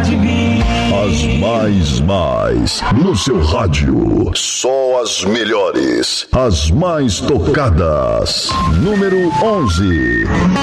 de mim. As mais no seu rádio. Só as melhores, as mais tocadas. Número 11.